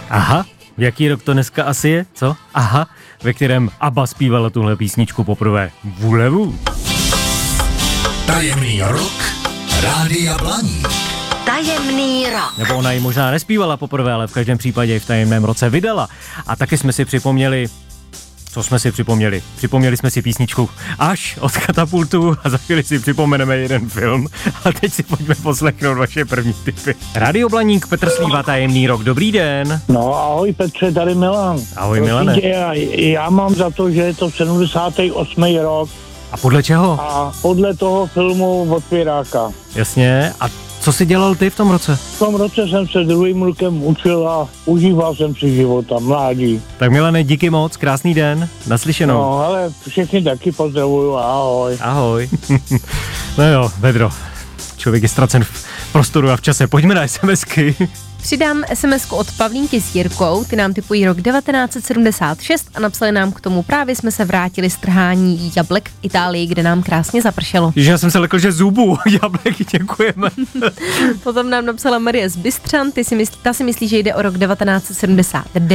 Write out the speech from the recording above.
Aha, jaký rok to dneska asi je, co? Aha, ve kterém ABBA zpívala tuhle písničku poprvé. Vůlevu. Tajemný rok Rádia Blaník. Tajemný rok. Nebo ona ji možná nespívala poprvé, ale v každém případě v tajemném roce vydala. A taky jsme si připomněli, co jsme si připomněli? Připomněli jsme si písničku Až od Katapultu a za chvíli si připomeneme jeden film. A teď si pojďme poslechnout vaše první tipy. Radio Blaník, Petr Slíva, tajemný rok. Dobrý den. No ahoj Petře, tady Milan. Ahoj Milane. Já mám za to, že je to 78. rok A podle čeho? a podle toho filmu Otvíráka. Jasně. A co jsi dělal ty v tom roce? V tom roce jsem se druhým rokem učil a užíval jsem si života, mládí. Tak Milane, díky moc, krásný den, naslyšenou. No, ale všechny taky pozdravuju, ahoj. Ahoj. No jo, Vedro, člověk je ztracen v prostoru a v čase. Pojďme na SMSky. Přidám SMS-ku od Pavlínky s Jirkou, ty nám typují rok 1976 a napsali nám k tomu právě jsme se vrátili z trhání jablek v Itálii, kde nám krásně zapršelo. Že já jsem se lekl, že zubů, jablek, děkujeme. Potom nám napsala Marie z Bystřan, ta si myslí, že jde o rok 1979.